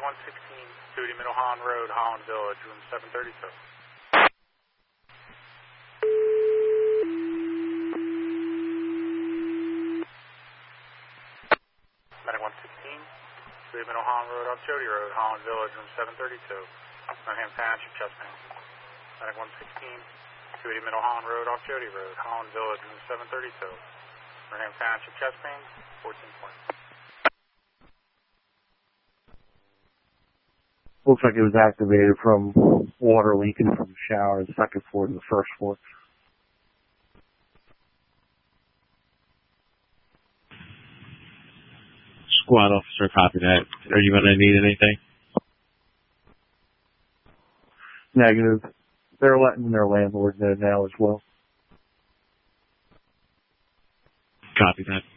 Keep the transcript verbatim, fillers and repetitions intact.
one sixteen, two eighty Middle Holland Road, Holland Village, room seven thirty-two. Medic one sixteen, two eighty Middle Holland Road, off Jody Road, Holland Village, room seven thirty-two. Northampton Township, chest pain. Medic one sixteen, two eighty Middle Holland Road, off Jody Road, Holland Village, room seven thirty-two. Northampton Township, chest pain, fourteen points. Looks like it was activated from water leaking from the shower, the second floor to the first floor. Squad officer, copy that. Are you going to need anything? Negative. They're letting their landlord know now as well. Copy that.